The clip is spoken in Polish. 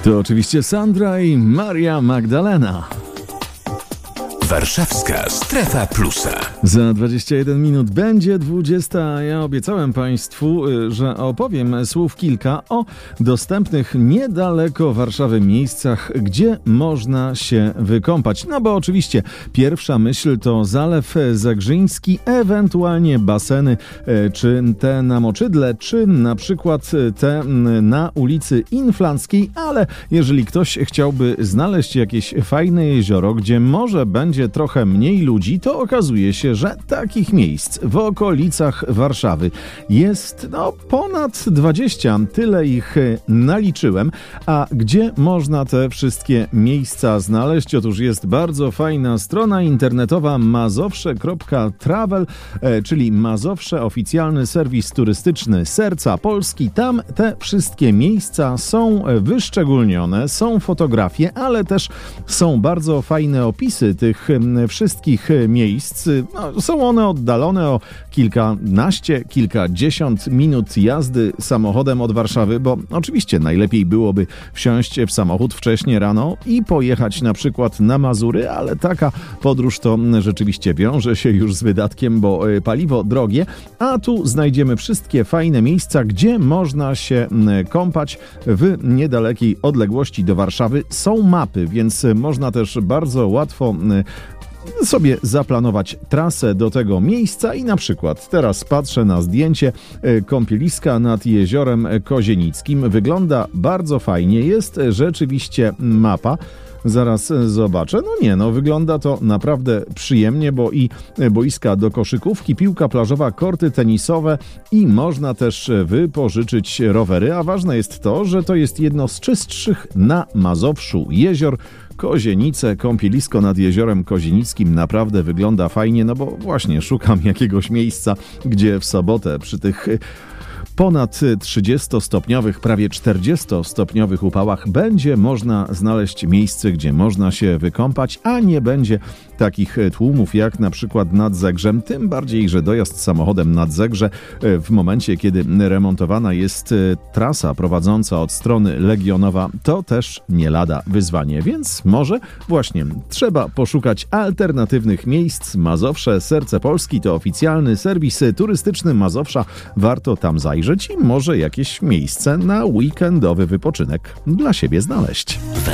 To oczywiście Sandra i Maria Magdalena. Warszawska Strefa Plusa. Za 21 minut będzie 20. Ja obiecałem Państwu, że opowiem słów kilka o dostępnych niedaleko Warszawy miejscach, gdzie można się wykąpać. No bo oczywiście pierwsza myśl to Zalew Zagrzyński, ewentualnie baseny, czy te na Moczydle, czy na przykład te na ulicy Inflanckiej, ale jeżeli ktoś chciałby znaleźć jakieś fajne jezioro, gdzie może będzie trochę mniej ludzi, to okazuje się, że takich miejsc w okolicach Warszawy jest ponad 20. Tyle ich naliczyłem. A gdzie można te wszystkie miejsca znaleźć? Otóż jest bardzo fajna strona internetowa mazowsze.travel, czyli Mazowsze, oficjalny serwis turystyczny serca Polski. Tam te wszystkie miejsca są wyszczególnione, są fotografie, ale też są bardzo fajne opisy tych wszystkich miejsc. Są one oddalone o kilkanaście, kilkadziesiąt minut jazdy samochodem od Warszawy, bo oczywiście najlepiej byłoby wsiąść w samochód wcześnie rano i pojechać na przykład na Mazury, ale taka podróż to rzeczywiście wiąże się już z wydatkiem, bo paliwo drogie, a tu znajdziemy wszystkie fajne miejsca, gdzie można się kąpać w niedalekiej odległości do Warszawy. Są mapy, więc można też bardzo łatwo sobie zaplanować trasę do tego miejsca i na przykład teraz patrzę na zdjęcie kąpieliska nad Jeziorem Kozienickim. Wygląda bardzo fajnie, jest rzeczywiście mapa. Zaraz zobaczę. Wygląda to naprawdę przyjemnie, bo i boiska do koszykówki, piłka plażowa, korty tenisowe i można też wypożyczyć rowery, a ważne jest to, że to jest jedno z czystszych na Mazowszu jezior. Kozienice, kąpielisko nad Jeziorem Kozienickim naprawdę wygląda fajnie, bo właśnie szukam jakiegoś miejsca, gdzie w sobotę przy tych ponad 30-stopniowych, prawie 40-stopniowych upałach będzie można znaleźć miejsce, gdzie można się wykąpać, a nie będzie takich tłumów jak na przykład nad Zegrzem, tym bardziej, że dojazd samochodem nad Zegrze w momencie, kiedy remontowana jest trasa prowadząca od strony Legionowa, to też nie lada wyzwanie, więc może właśnie trzeba poszukać alternatywnych miejsc. Mazowsze Serce Polski to oficjalny serwis turystyczny Mazowsza. Warto tam zajrzeć i może jakieś miejsce na weekendowy wypoczynek dla siebie znaleźć.